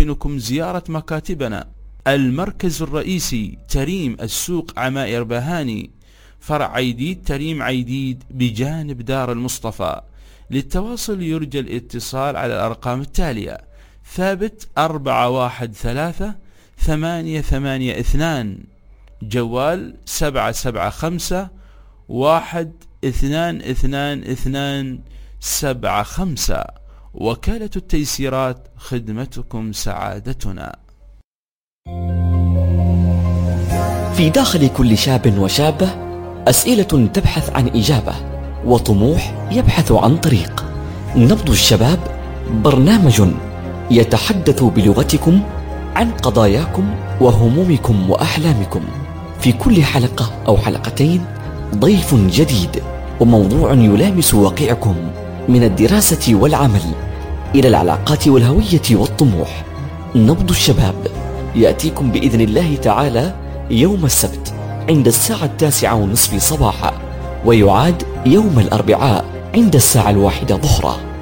يمكنكم زيارة مكاتبنا: المركز الرئيسي تريم السوق عمائر بهاني، فرع عيديد تريم عيديد بجانب دار المصطفى. للتواصل يرجى الاتصال على الأرقام التالية: ثابت 413-882، جوال 775-1222275. وكالة التيسيرات، خدمتكم سعادتنا. في داخل كل شاب وشابة أسئلة تبحث عن إجابة، وطموح يبحث عن طريق. نبض الشباب برنامج يتحدث بلغتكم عن قضاياكم وهمومكم وأحلامكم. في كل حلقة أو حلقتين ضيف جديد وموضوع يلامس واقعكم، من الدراسة والعمل إلى العلاقات والهوية والطموح. نبض الشباب يأتيكم بإذن الله تعالى يوم السبت عند الساعة 9:30 صباحا، ويعاد يوم الأربعاء عند الساعة 1 ظهرا.